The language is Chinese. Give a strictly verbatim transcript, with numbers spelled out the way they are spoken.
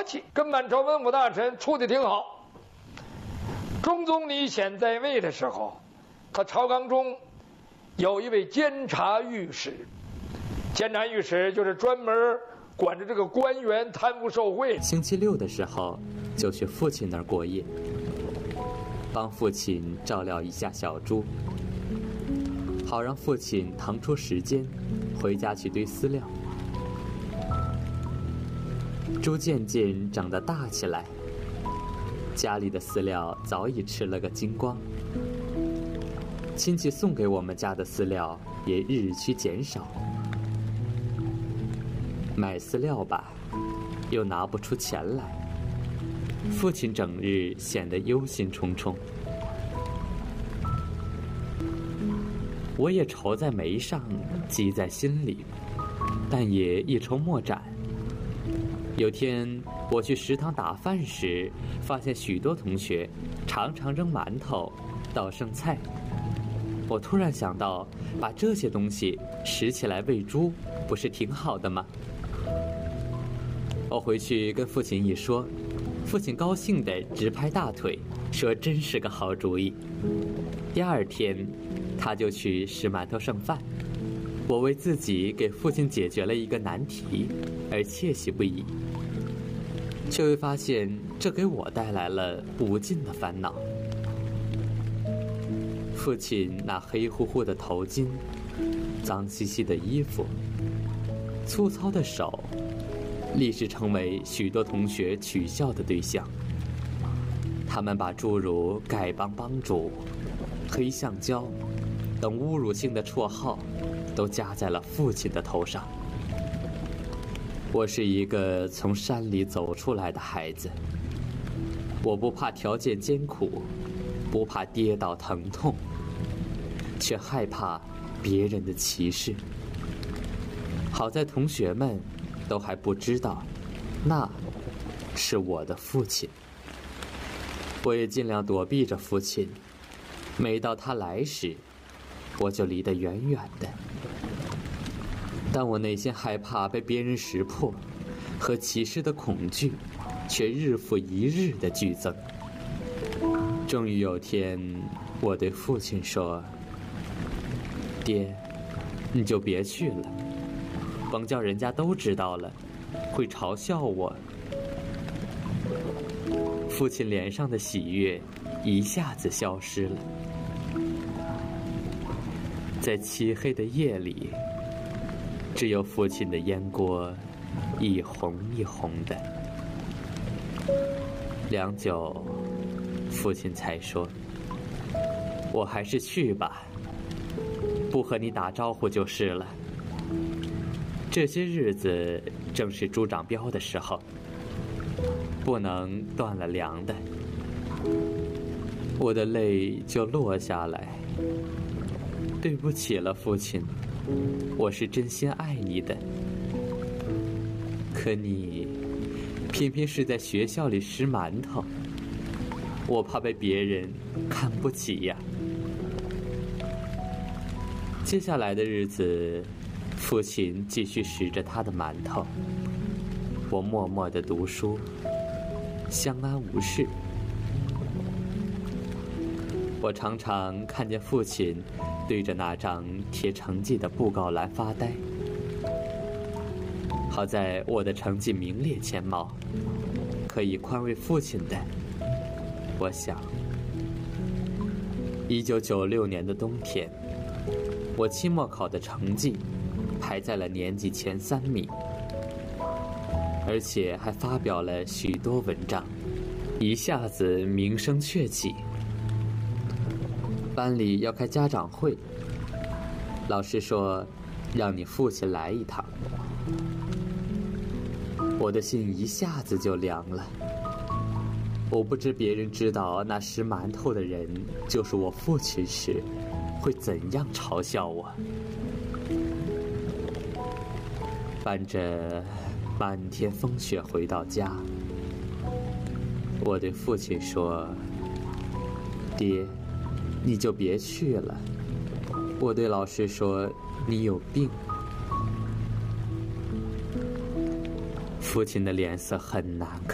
气，跟满朝文武大臣处的挺好。中宗你显在位的时候，他朝纲中有一位监察御史，监察御史就是专门管着这个官员贪污受贿。 星期六的时候就去父亲那儿过夜，帮父亲照料一下小猪，好让父亲腾出时间回家去堆饲料。猪渐渐长得大起来，家里的饲料早已吃了个精光，亲戚送给我们家的饲料也日趋减少。买饲料吧，又拿不出钱来，父亲整日显得忧心忡忡。我也愁在眉上，急在心里，但也一筹莫展。有天我去食堂打饭时，发现许多同学常常扔馒头、倒剩菜。我突然想到，把这些东西拾起来喂猪，不是挺好的吗？我回去跟父亲一说，父亲高兴地直拍大腿，说真是个好主意。第二天他就去拾馒头剩饭。我为自己给父亲解决了一个难题而窃喜不已，却会发现这给我带来了无尽的烦恼。父亲那黑乎乎的头巾，脏兮兮的衣服，粗糙的手，立时成为许多同学取笑的对象。他们把诸如丐帮帮主、黑橡胶等侮辱性的绰号都加在了父亲的头上。我是一个从山里走出来的孩子，我不怕条件艰苦，不怕跌倒疼痛，却害怕别人的歧视。好在同学们都还不知道，那是我的父亲。我也尽量躲避着父亲，每到他来时，我就离得远远的。但我内心害怕被别人识破和歧视的恐惧，却日复一日的剧增。终于有天，我对父亲说：“爹，你就别去了，甭叫人家都知道了，会嘲笑我。”父亲脸上的喜悦一下子消失了。在漆黑的夜里，只有父亲的烟锅一红一红的。良久，父亲才说：“我还是去吧，不和你打招呼就是了。这些日子正是猪长膘的时候，不能断了粮的。”我的泪就落下来。对不起了，父亲，我是真心爱你的。可你偏偏是在学校里拾馒头，我怕被别人看不起呀。接下来的日子，父亲继续拾着他的馒头，我默默地读书，相安无事。我常常看见父亲对着那张贴成绩的布告栏发呆。好在我的成绩名列前茅，可以宽慰父亲的。我想，一九九六年的冬天，我期末考的成绩排在了年级前三名，而且还发表了许多文章，一下子名声鹊起。班里要开家长会，老师说让你父亲来一趟。我的心一下子就凉了。我不知别人知道那拾馒头的人就是我父亲时，会怎样嘲笑我。伴着漫天风雪回到家，我对父亲说：“爹，你就别去了。”我对老师说：“你有病。”父亲的脸色很难看。